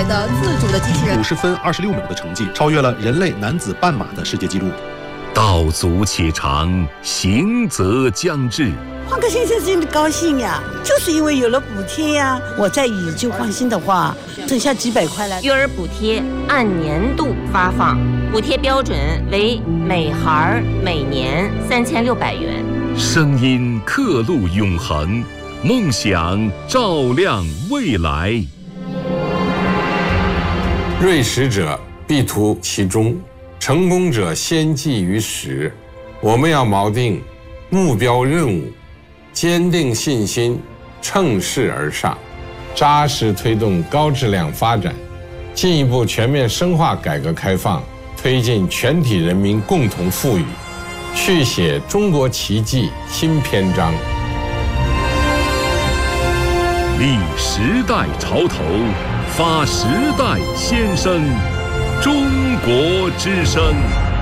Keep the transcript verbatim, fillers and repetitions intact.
的自主的机器人。 五十分二十六秒的成绩，超越了人类男子半马的世界纪录。 道阻且长，行则将至。 换个新车真的高兴呀，就是因为有了补贴呀。我再以旧换新的话，剩下几百块了。 育儿补贴按年度发放，补贴标准为每孩每年三千六百元。 声音刻录永恒，梦想照亮未来。 锐识者必图其中，成功者先记于始。我们要锚定目标任务，坚定信心，乘势而上，扎实推动高质量发展，进一步全面深化改革开放，推进全体人民共同富裕，续写中国奇迹新篇章。 立时代潮头，发时代先声，中国之声。